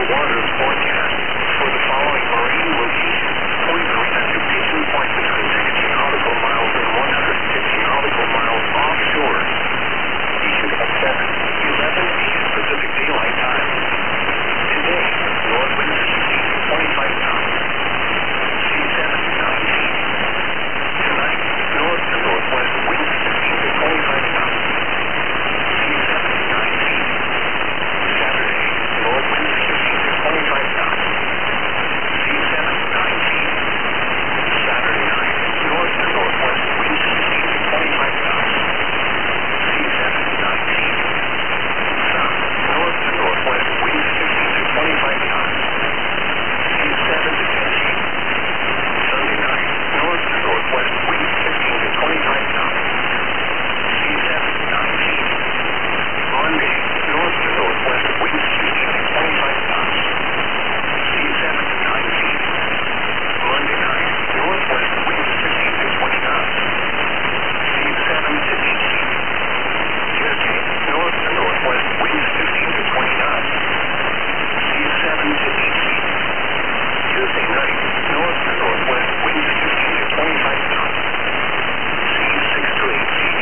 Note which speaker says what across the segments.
Speaker 1: waters forecast for the following marine locations. Point Marina to Pigeon Point between 60 nautical miles and 150 nautical miles offshore. Eastern at 7:11 p.m. Pacific Daylight Time. Today, north winds 16 to 25 knots. Sea 7 to 9 feet. Tonight, north to northwest winds 15 to 25 knots. Sea 7 to 9 feet. Saturday, north winds 15 to 25 knots. Sea 7 to 9 feet. Saturday night, north to northwest winds 15 to 25 knots. Sea 7 to 9 feet. Sun, north to northwest winds 15 to 25 knots. Sea 7 to 10 feet. Sunday night, north to northwest winds 15 to 25 knots. Sea 7 to 9 feet. Monday, north to northwest winds 15 to 25 knots. Sea 7 to 9 feet. Monday night, northwest winds 15 to 20 knots. Sea 7 to 8 feet. Tuesday, north to northwest winds 15 to 20 knots. Sea 7 to 8 feet. Tuesday night, north to northwest winds 15 to 25 knots. Sea 6 to 8 feet.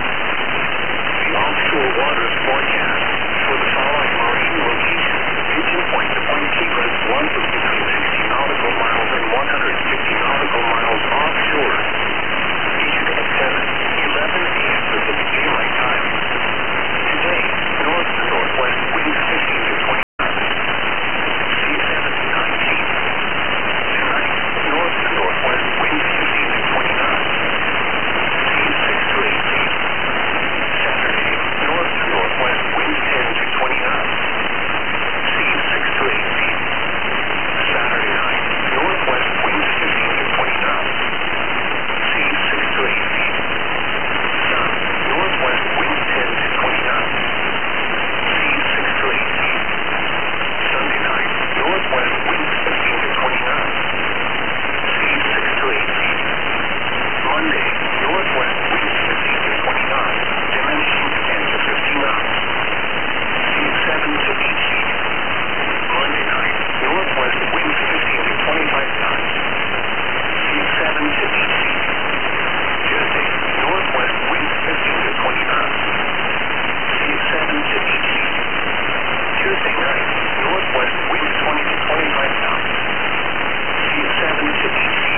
Speaker 1: The offshore waters forecast for the following marine locations. Pigeon Point to Point Secret, one from between 60 nautical miles and 150 nautical miles offshore. Issued at 7:11 a.m. Pacific Daylight Time. Today, north to northwest winds 15 to 20 knots. Sea 7 to 9 feet. Tonight, north to northwest winds 15 to 20 knots. Sea 6 to 8 feet. Saturday, north to northwest winds 10 to 20 knots. Sea 6 to 8 feet. Saturday night, northwest winds 15 to 20 knots. Sea 6 to 8 feet. Sun, northwest winds 10 to 20 knots. Sea 6 to 8 feet. Sunday night, northwest winds 15 to 20 knots. Sea 6 to 8 feet. Monday, northwest winds 15 to 20 knots, diminishing to 10 to 15 knots. Sea 7 to 8 feet. Monday night, northwest winds 15 to 25 knots. Sea 7 to 8 feet. Tuesday, northwest winds 15 to 20 knots. Sea 7 to 8 feet. Tuesday night, northwest winds 20 to 25 knots. Sea 7 to 8 feet.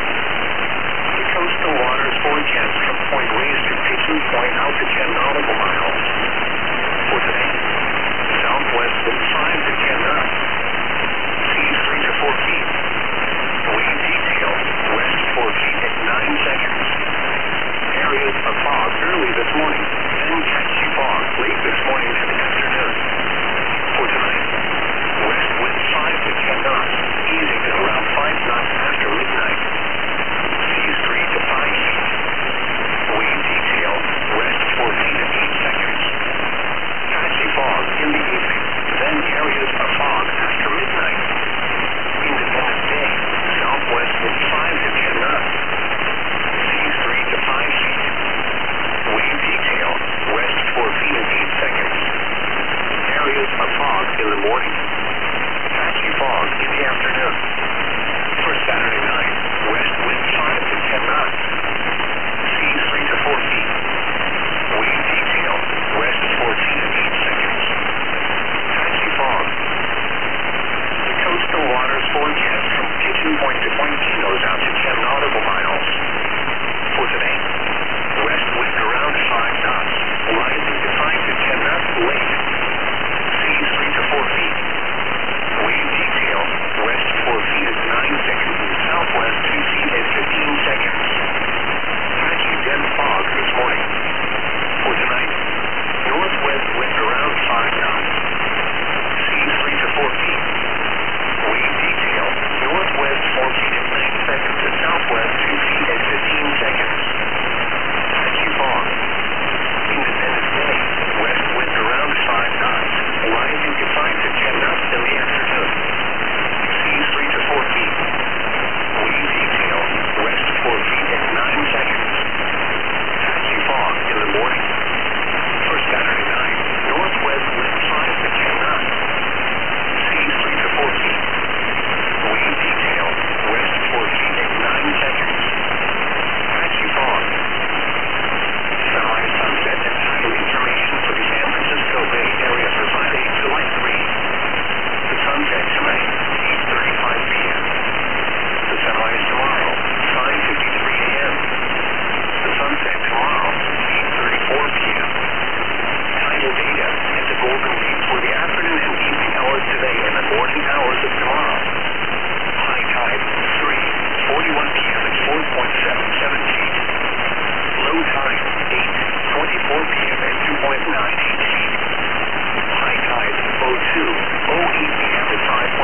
Speaker 1: The coastal waters forecast from Point Reyes to Pigeon Point out to 10 nautical miles. For today, southwest wind 5 to 10 knots. Seas 3 to 4 feet. Wind detail, west 4 feet at 9 seconds. Areas of fog early this morning, then patchy fog late this morning and afternoon. For tonight, west wind 5 to 10 knots, easing to around 5 knots after midnight. Seas 3 to 5 feet. Wind detail, west 4 feet at 8 seconds. Patchy fog in the evening, then areas of fog after midnight. Independence Day, southwest wind 5 to 10 knots. Seas 3 to 5 feet. Wind detail, west 4 feet at 8 seconds. Areas of fog in the morning. Patchy fog in the afternoon. For Saturday night, west wind 5 to 10 knots. Seas 3 to 4 feet. Wind detail, west 4 feet at 8 seconds. Patchy fog. The coastal waters forecast from Pigeon Point to Point Pinos out to 10 nautical miles. For today, west wind around 5 knots, rising to 5 to 10 knots late. Seas 3 to 4 feet.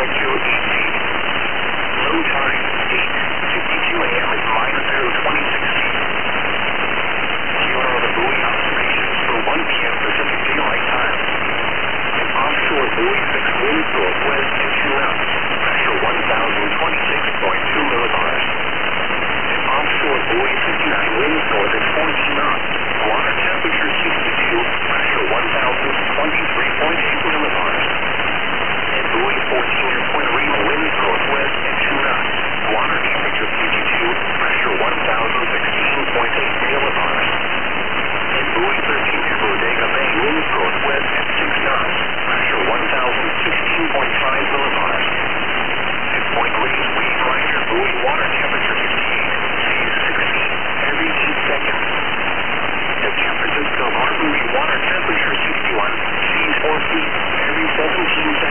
Speaker 1: ET. Low tide.